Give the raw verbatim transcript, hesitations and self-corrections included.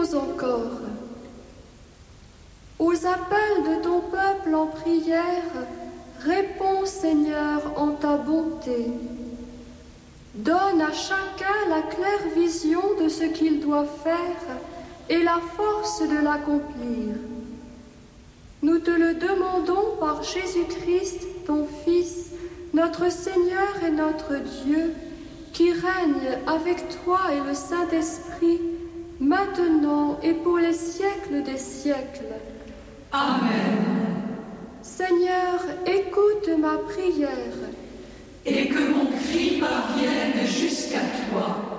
prions encore. Aux appels de ton peuple en prière, réponds, Seigneur, en ta bonté. Donne à chacun la claire vision de ce qu'il doit faire et la force de l'accomplir. Nous te le demandons par Jésus-Christ, ton Fils, notre Seigneur et notre Dieu, qui règne avec toi et le Saint-Esprit, maintenant et pour les siècles des siècles. Amen. Seigneur, écoute ma prière. Et que mon cri parvienne jusqu'à toi.